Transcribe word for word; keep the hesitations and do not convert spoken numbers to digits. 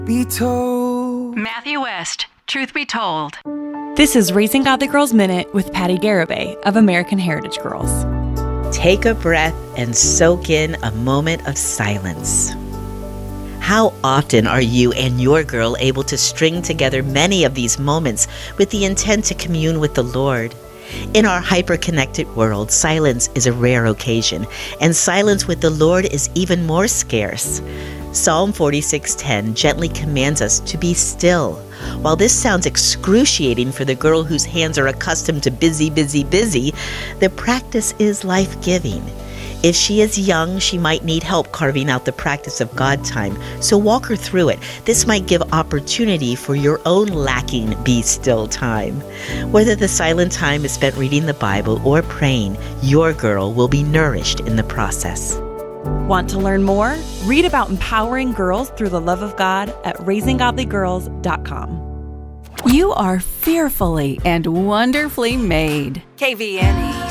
be told. Matthew West, Truth Be Told. This is Raising Godly Girls Minute with Patty Garibay of American Heritage Girls. Take a breath and soak in a moment of silence. How often are you and your girl able to string together many of these moments with the intent to commune with the Lord? In our hyper-connected world, silence is a rare occasion, and silence with the Lord is even more scarce. Psalm forty-six ten gently commands us to be still. While this sounds excruciating for the girl whose hands are accustomed to busy, busy, busy, the practice is life-giving. If she is young, she might need help carving out the practice of God time, so walk her through it. This might give opportunity for your own lacking be still time. Whether the silent time is spent reading the Bible or praying, your girl will be nourished in the process. Want to learn more? Read about empowering girls through the love of God at raising godly girls dot com. You are fearfully and wonderfully made. K V N E